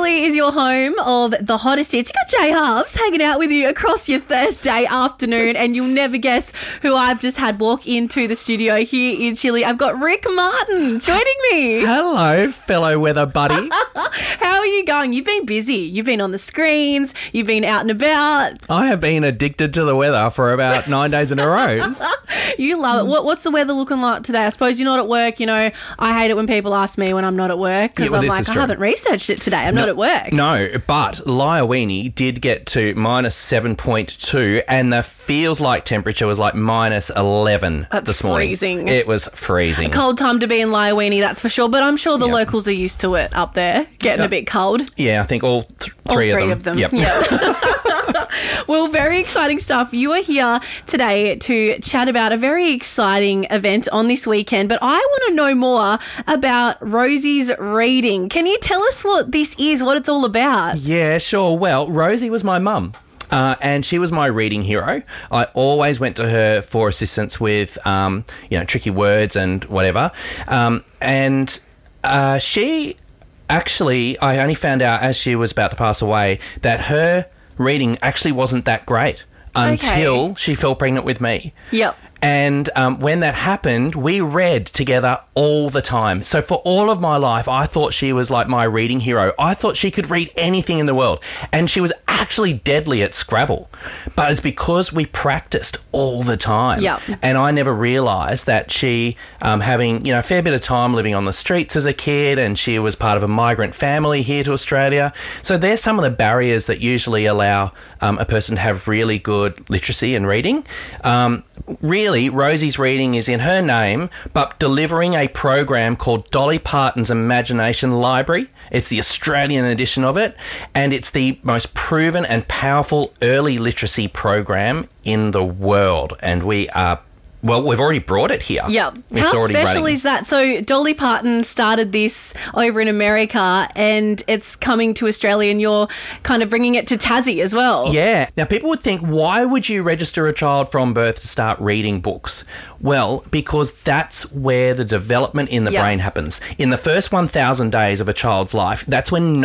Chilli is your home of the hottest hits. You got Jay Hubs hanging out with you across your Thursday afternoon, and you'll never guess who I've just had walk into the studio here in Chilli. I've got Rick Martin joining me. Hello, fellow weather buddy. How are you going? You've been busy. You've been on the screens. You've been out and about. I have been addicted to the weather for about 9 days in a row. You love it. What's the weather looking like today? I suppose you're not at work. You know, I hate it when people ask me when I'm not at work because I'm like, I haven't researched it today. I'm not at work. No, but Lyowini did get to minus 7.2 and the feels like temperature was like minus 11 this morning. Freezing. It was freezing. A cold time to be in Lyowini, that's for sure. But I'm sure the locals are used to it up there, getting a bit cold. Yeah, I think all three of them. Yep. Well, very exciting stuff. You are here today to chat about a very exciting event on this weekend, but I want to know more about Rosie's Reading. Can you tell us what this is, what it's all about? Yeah, sure. Well, Rosie was my mum. And she was my reading hero. I always went to her for assistance with, tricky words and whatever. She actually, I only found out as she was about to pass away that her reading actually wasn't that great until she fell pregnant with me. Yep. And when that happened, we read together all the time. So for all of my life, I thought she was like my reading hero. I thought she could read anything in the world. And she was actually deadly at Scrabble. But it's because we practiced all the time. Yep. And I never realised that she, having a fair bit of time living on the streets as a kid, and she was part of a migrant family here to Australia. So there's some of the barriers that usually allow a person to have really good literacy and reading. Really, Rosie's Reading is in her name, but delivering a program called Dolly Parton's Imagination Library. It's the Australian edition of it, and it's the most proven and powerful early literacy program in the world. And we've already brought it here. Yeah. How special is that? So Dolly Parton started this over in America and it's coming to Australia, and you're kind of bringing it to Tassie as well. Yeah. Now, people would think, why would you register a child from birth to start reading books? Well, because that's where the development in the brain happens. In the first 1,000 days of a child's life, that's when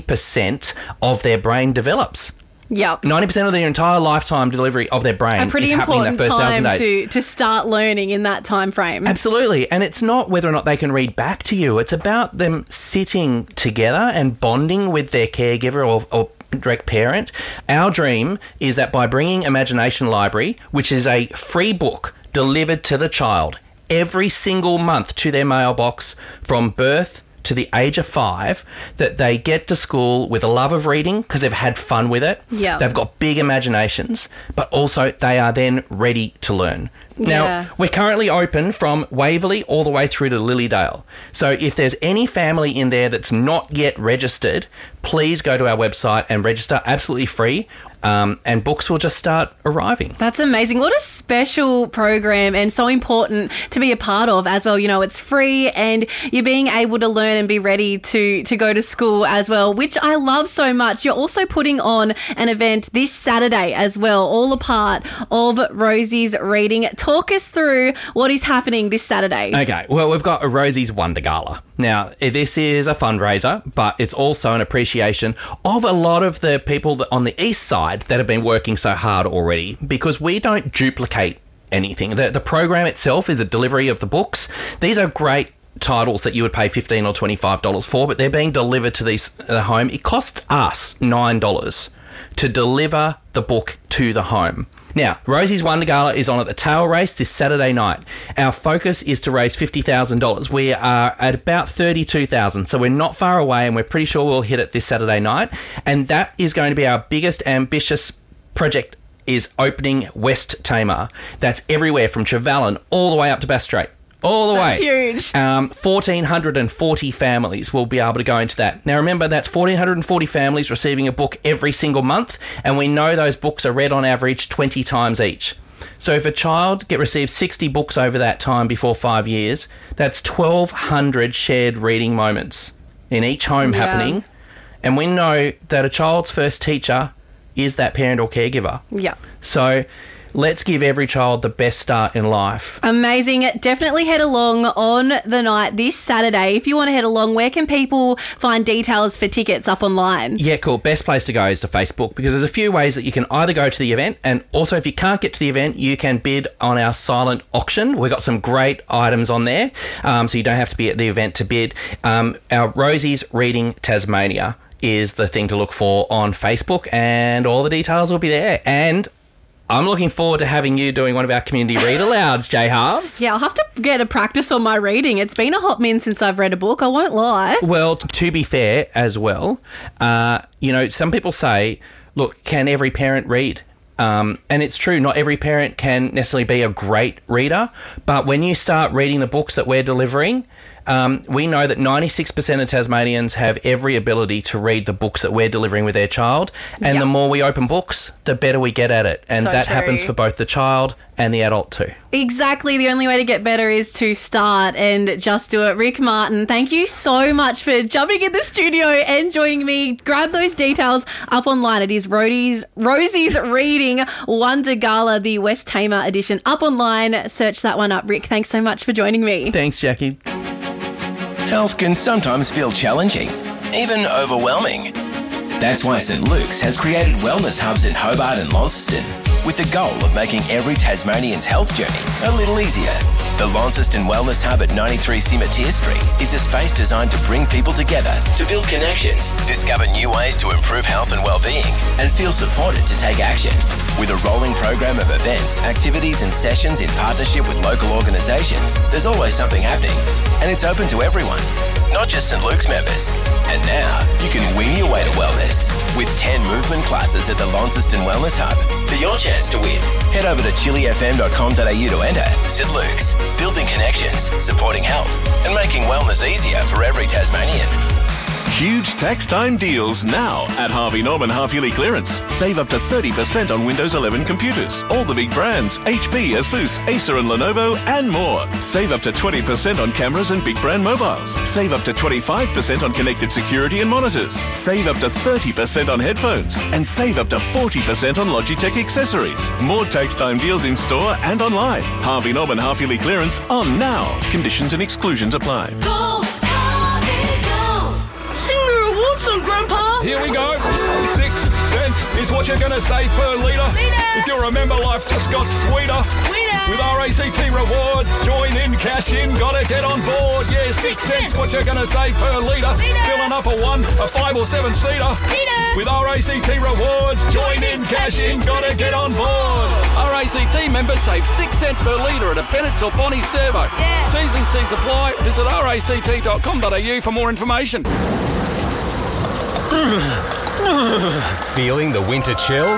90% of their brain develops. Yep. 90% of their entire lifetime delivery of their brain is happening in that first 1,000 days. A pretty important time to start learning in that time frame. Absolutely. And it's not whether or not they can read back to you. It's about them sitting together and bonding with their caregiver or direct parent. Our dream is that by bringing Imagination Library, which is a free book delivered to the child every single month to their mailbox from birth to the age of 5, that they get to school with a love of reading because they've had fun with it. Yeah. They've got big imaginations, but also they are then ready to learn. Now, we're currently open from Waverley all the way through to Lilydale. So if there's any family in there that's not yet registered, please go to our website and register absolutely free. And books will just start arriving. That's amazing. What a special program, and so important to be a part of as well. You know, it's free and you're being able to learn and be ready to go to school as well, which I love so much. You're also putting on an event this Saturday as well, all a part of Rosie's Reading. Talk us through what is happening this Saturday. Okay, well, we've got a Rosie's Wonder Gala. Now, this is a fundraiser, but it's also an appreciation of a lot of the people on the east side that have been working so hard already, because we don't duplicate anything. The program itself is a delivery of the books. These are great titles that you would pay $15 or $25 for, but they're being delivered to the home. It costs us $9 to deliver the book to the home. Now, Rosie's Wonder Gala is on at the Tail Race this Saturday night. Our focus is to raise $50,000. We are at about $32,000, so we're not far away, and we're pretty sure we'll hit it this Saturday night. And that is going to be our biggest ambitious project, is opening West Tamar. That's everywhere from Trevally all the way up to Bass Strait. All the way. That's huge. 1,440 families will be able to go into that. Now, remember, that's 1,440 families receiving a book every single month, and we know those books are read on average 20 times each. So if a child receives 60 books over that time before 5 years, that's 1,200 shared reading moments in each home happening. And we know that a child's first teacher is that parent or caregiver. Yeah. So Let's give every child the best start in life. Amazing. Definitely head along on the night this Saturday. If you want to head along, where can people find details for tickets up online? Yeah, cool. Best place to go is to Facebook, because there's a few ways that you can either go to the event, and also if you can't get to the event, you can bid on our silent auction. We've got some great items on there, so you don't have to be at the event to bid. Our Rosie's Reading Tasmania is the thing to look for on Facebook, and all the details will be there. And I'm looking forward to having you doing one of our community read alouds, Jay Halves. Yeah, I'll have to get a practice on my reading. It's been a hot min since I've read a book, I won't lie. Well, to be fair as well, some people say, look, can every parent read? And it's true, not every parent can necessarily be a great reader, but when you start reading the books that we're delivering, we know that 96% of Tasmanians have every ability to read the books that we're delivering with their child. And the more we open books, the better we get at it. And so that true. happens for both the child and the adult too. Exactly. The only way to get better is to start and just do it. Rick Martin, thank you so much for jumping in the studio and joining me. Grab those details up online. It is Rosie's Reading Wonder Gala, the West Tamar edition, up online. Search that one up. Rick, thanks so much for joining me. Thanks, Jackie. Health can sometimes feel challenging, even overwhelming. That's why St Luke's has created wellness hubs in Hobart and Launceston, with the goal of making every Tasmanian's health journey a little easier. The Launceston Wellness Hub at 93 Cimetière Street is a space designed to bring people together, to build connections, discover new ways to improve health and well-being, and feel supported to take action. With a rolling program of events, activities and sessions in partnership with local organisations, there's always something happening. And it's open to everyone, not just St Luke's members. And now, you can win your way to wellness with 10 movement classes at the Launceston Wellness Hub. For your chance to win, head over to chilifm.com.au to enter. St Luke's, building connections, supporting health, and making wellness easier for every Tasmanian. Huge tax time deals now at Harvey Norman half-yearly clearance. Save up to 30% on Windows 11 computers. All the big brands, HP, Asus, Acer and Lenovo, and more. Save up to 20% on cameras and big brand mobiles. Save up to 25% on connected security and monitors. Save up to 30% on headphones. And save up to 40% on Logitech accessories. More tax time deals in store and online. Harvey Norman half-yearly clearance on now. Conditions and exclusions apply. Go, Harvey, go! Sing the reward song, Grandpa! Here we go. 6 cents is what you're going to save per litre. If you remember, life just got sweeter. With RACT rewards, join in, cash in, gotta get on board. Yeah, 6 cents what you're going to save per litre. Filling up a 1, a 5 or 7 seater. With RACT rewards, join in, cash in, gotta get on board. RACT members save 6 cents per litre at a Bennett's or Bonnie servo. Yeah. T's and C's apply. Visit ract.com.au for more information. Feeling the winter chill?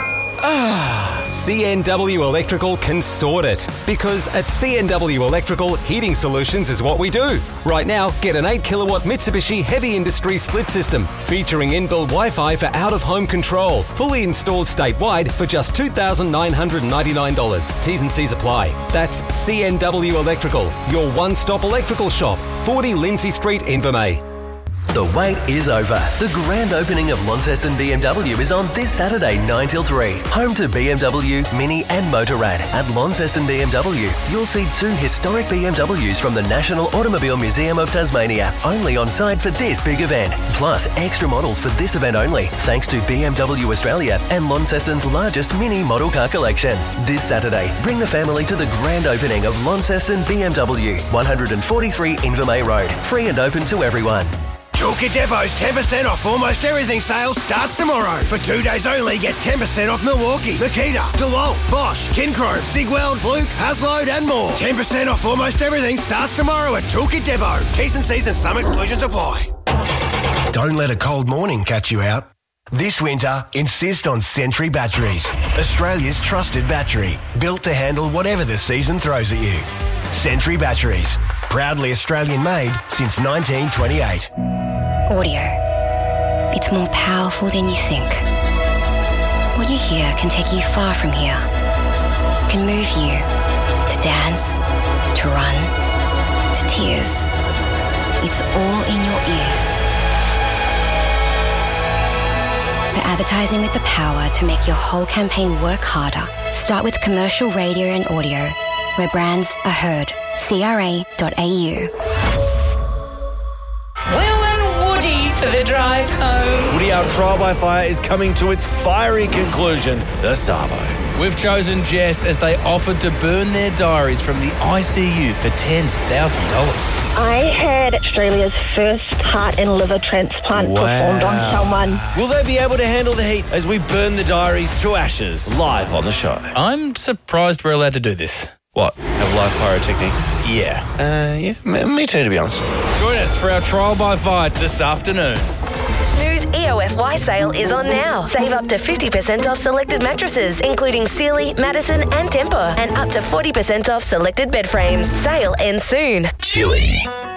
CNW Electrical can sort it, because at CNW Electrical, heating solutions is what we do. Right now, get an 8 kilowatt Mitsubishi Heavy Industry split system featuring inbuilt Wi-Fi for out-of-home control, fully installed statewide for just $2,999. T's and C's apply. That's CNW Electrical, your one-stop electrical shop, 40 Lindsay Street, Invermay. The wait is over. The grand opening of Launceston BMW is on this Saturday, 9 till 3. Home to BMW, Mini and Motorrad. At Launceston BMW, you'll see 2 historic BMWs from the National Automobile Museum of Tasmania, only on site for this big event. Plus, extra models for this event only, thanks to BMW Australia and Launceston's largest Mini model car collection. This Saturday, bring the family to the grand opening of Launceston BMW, 143 Invermay Road. Free and open to everyone. Toolkit Depot's 10% off almost everything sale starts tomorrow. For 2 days only, get 10% off Milwaukee, Makita, DeWalt, Bosch, Kincro, Sigweld, Fluke, Hasload and more. 10% off almost everything starts tomorrow at Toolkit Depot. T's and C's and some exclusions apply. Don't let a cold morning catch you out. This winter, insist on Sentry Batteries, Australia's trusted battery, built to handle whatever the season throws at you. Sentry Batteries, proudly Australian made since 1928. Audio. It's more powerful than you think. What you hear can take you far from here. Can move you to dance, to run, to tears. It's all in your ears. For Advertising with the power to make your whole campaign work harder. Start with commercial radio and audio, where brands are heard. CRA.au. Will and Woody for the drive home. Woody, our trial by fire is coming to its fiery conclusion, the Savo. We've chosen Jess as they offered to burn their diaries from the ICU for $10,000. I had Australia's first heart and liver transplant performed on someone. Will they be able to handle the heat as we burn the diaries to ashes live on the show? I'm surprised we're allowed to do this. What? Have live pyrotechnics? Yeah. Me too, to be honest. Join us for our trial by fire this afternoon. Snooze EOFY sale is on now. Save up to 50% off selected mattresses, including Sealy, Madison and Tempur, and up to 40% off selected bed frames. Sale ends soon. Chili.